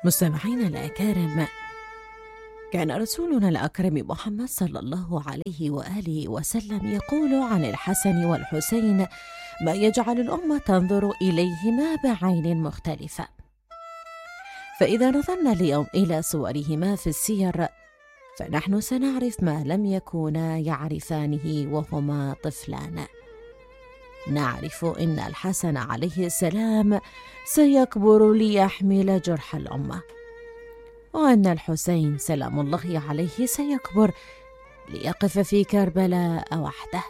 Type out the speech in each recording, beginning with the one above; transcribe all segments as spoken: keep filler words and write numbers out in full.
مستمعينا الأكارم، كان رسولنا الأكرم محمد صلى الله عليه وآله وسلم يقول عن الحسن والحسين ما يجعل الأمة تنظر إليهما بعين مختلفة. فإذا نظرنا اليوم إلى صورهما في السير فنحن سنعرف ما لم يكونا يعرفانه وهما طفلان. نعرف أن الحسن عليه السلام سيكبر ليحمل جرح الأمة، وأن الحسين سلام الله عليه سيكبر ليقف في كربلاء وحده.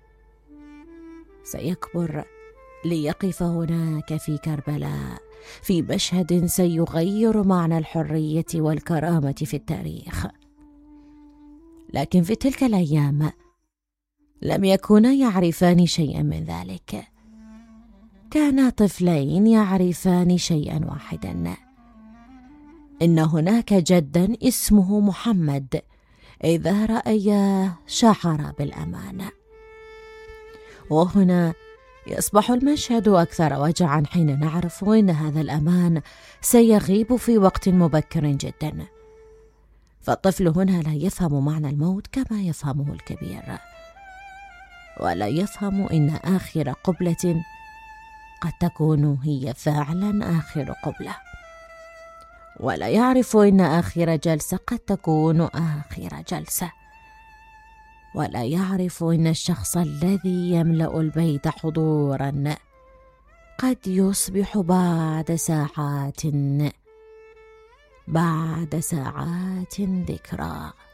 سيكبر ليقف هناك في كربلاء في مشهد سيغير معنى الحرية والكرامة في التاريخ. لكن في تلك الأيام لم يكونا يعرفان شيئا من ذلك، كانا طفلين يعرفان شيئا واحدا، إن هناك جدا اسمه محمد إذا رأياه شعر بالأمان. وهنا يصبح المشهد أكثر وجعا حين نعرف أن هذا الأمان سيغيب في وقت مبكر جدا. فالطفل هنا لا يفهم معنى الموت كما يفهمه الكبير، ولا يفهم إن آخر قبلة قد تكون هي فعلا آخر قبلة، ولا يعرف إن آخر جلسة قد تكون آخر جلسة، ولا يعرف إن الشخص الذي يملأ البيت حضورا قد يصبح بعد ساعات بعد ساعات ذكرى.